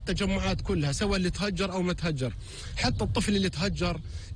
التجمعات كلها سواء اللي تهجر او ما تهجر، حتى الطفل اللي تهجر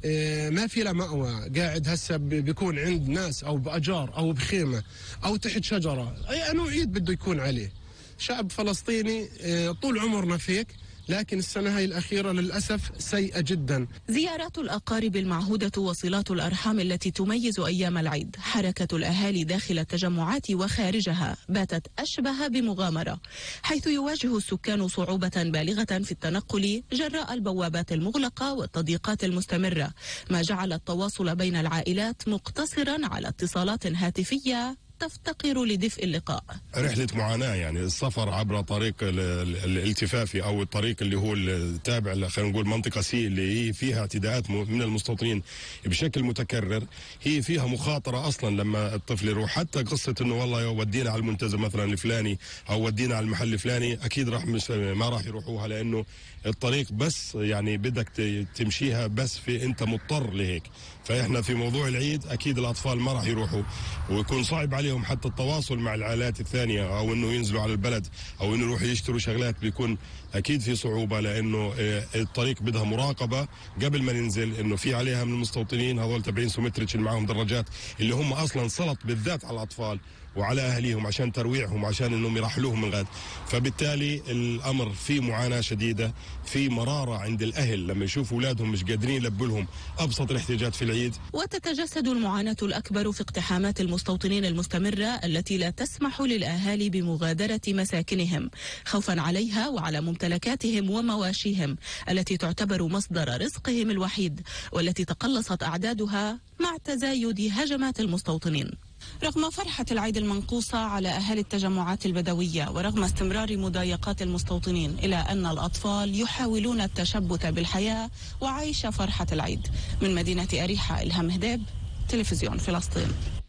ما في له مأوى، قاعد هسه بيكون عند ناس او باجار او بخيمه او تحت شجره، اي نوع عيد بده يكون عليه. شعب فلسطيني طول عمرنا فيك، لكن السنة هاي الأخيرة للأسف سيئة جدا. زيارات الأقارب المعهودة وصلات الأرحام التي تميز أيام العيد، حركة الأهالي داخل التجمعات وخارجها باتت أشبه بمغامرة، حيث يواجه السكان صعوبة بالغة في التنقل جراء البوابات المغلقة والتضييقات المستمرة، ما جعل التواصل بين العائلات مقتصرا على اتصالات هاتفية تفتقر لدفء اللقاء. رحلة معاناة، يعني السفر عبر طريق الالتفافي أو الطريق اللي هو التابع خلينا نقول منطقة سي اللي هي فيها اعتداءات من المستوطنين بشكل متكرر، هي فيها مخاطرة أصلا لما الطفل يروح. حتى قصة إنه والله ودينا على المنتزه مثلا الفلاني أو ودينا على المحل الفلاني، أكيد ما راح يروحوها، لأنه الطريق بس يعني بدك تمشيها بس في أنت مضطر لهيك. فإحنا في موضوع العيد أكيد الأطفال ما راح يروحوا، ويكون صعب عليهم حتى التواصل مع العائلات الثانية، أو إنه ينزلوا على البلد أو إنه يروحوا يشتروا شغلات، بيكون أكيد في صعوبة، لأنه الطريق بدها مراقبة قبل ما ننزل، إنه في عليها من المستوطنين هذول تبعين سومتريتش اللي معهم دراجات، اللي هم أصلا سلط بالذات على الأطفال وعلى أهليهم عشان ترويعهم، عشان إنهم يرحلوهم من غد. فبالتالي الأمر في معاناة شديدة، في مرارة عند الأهل لما يشوفوا أولادهم مش قادرين يلبوا لهم أبسط الاحتياجات في العيد. وتتجسد المعاناة الأكبر في اقتحامات المستوطنين المستمرة التي لا تسمح للأهالي بمغادرة مساكنهم، خوفا عليها وعلى ممتلكاتهم ومواشيهم التي تعتبر مصدر رزقهم الوحيد، والتي تقلصت أعدادها مع تزايد هجمات المستوطنين. رغم فرحة العيد المنقوصة على أهالي التجمعات البدوية ورغم استمرار مضايقات المستوطنين، إلا أن الأطفال يحاولون التشبث بالحياة وعيش فرحة العيد. من مدينة أريحة، إلهام هداب، تلفزيون فلسطين.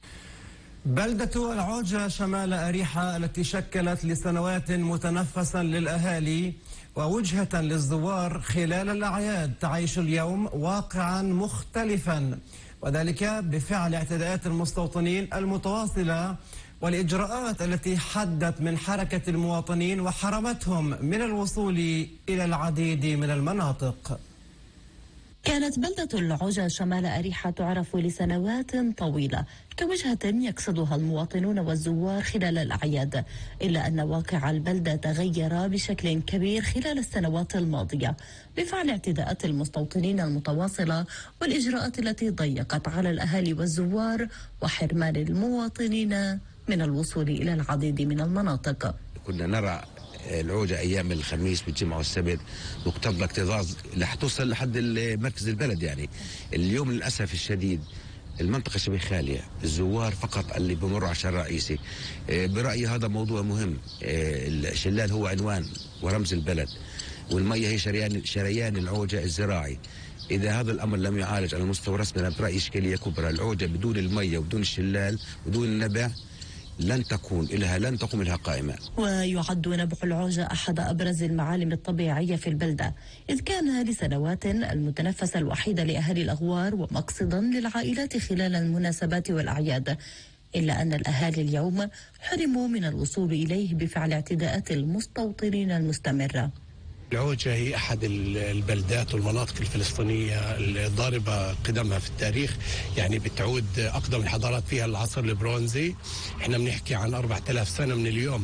بلدة العوجة شمال أريحة التي شكلت لسنوات متنفسا للأهالي ووجهة للزوار خلال الأعياد، تعيش اليوم واقعا مختلفا، وذلك بفعل اعتداءات المستوطنين المتواصلة والإجراءات التي حدت من حركة المواطنين وحرمتهم من الوصول إلى العديد من المناطق. كانت بلدة العوجة شمال أريحة تعرف لسنوات طويلة كوجهة يقصدها المواطنون والزوار خلال الأعياد، إلا أن واقع البلدة تغير بشكل كبير خلال السنوات الماضية بفعل اعتداءات المستوطنين المتواصلة والإجراءات التي ضيقت على الأهالي والزوار وحرمان المواطنين من الوصول إلى العديد من المناطق. كنا نرى العوجة أيام الخميس والجمعة والسبت مكتظ اكتظاظ لحتوصل لحد مركز البلد. يعني اليوم للأسف الشديد المنطقة شبه خالية، الزوار فقط اللي بمروا على الشارع الرئيسي. برأيي هذا موضوع مهم. الشلال هو عنوان ورمز البلد، والمية هي شريان العوجة الزراعي. إذا هذا الأمر لم يعالج على المستوى الرسمي أنا برأيي إشكالية كبرى. العوجة بدون المية وبدون الشلال بدون النبع لن تقوم لها قائمة. ويعد نبع العوجة أحد أبرز المعالم الطبيعية في البلدة، إذ كان لسنوات المتنفس الوحيد لأهالي الأغوار ومقصدا للعائلات خلال المناسبات والأعياد، إلا أن الأهالي اليوم حرموا من الوصول إليه بفعل اعتداءات المستوطنين المستمرة. العوجة هي أحد البلدات والمناطق الفلسطينية الضاربة قدمها في التاريخ، يعني بتعود أقدم الحضارات فيها العصر البرونزي، احنا بنحكي عن 4000 سنة من اليوم.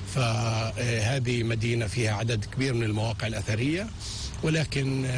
فهذه مدينة فيها عدد كبير من المواقع الأثرية، ولكن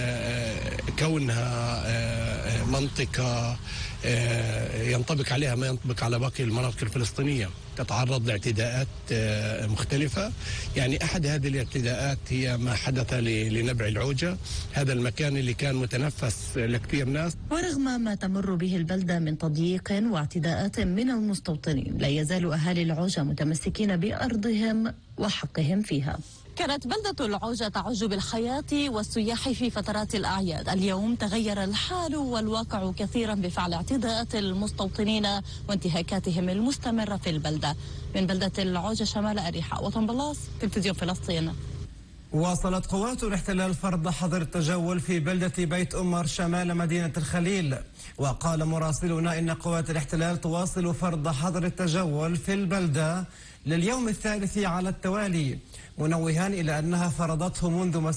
كونها منطقة ينطبق عليها ما ينطبق على باقي المناطق الفلسطينية، تتعرض لاعتداءات مختلفة. يعني أحد هذه الاعتداءات هي ما حدث لنبع العوجة، هذا المكان اللي كان متنفس لكثير ناس. ورغم ما تمر به البلدة من تضييق واعتداءات من المستوطنين، لا يزال أهالي العوجة متمسكين بأرضهم وحقهم فيها. كانت بلدة العوجة تعج بالحياة والسياح في فترات الأعياد. اليوم تغير الحال والواقع كثيرا بفعل اعتداءات المستوطنين وانتهاكاتهم المستمرة في البلدة. من بلدة العوجة شمال أريحة، وطن بلاص، تلفزيون فلسطين. واصلت قوات الاحتلال فرض حظر التجول في بلدة بيت أمر شمال مدينة الخليل، وقال مراسلنا إن قوات الاحتلال تواصل فرض حظر التجول في البلدة لليوم الثالث على التوالي، منوها إلى أنها فرضته منذ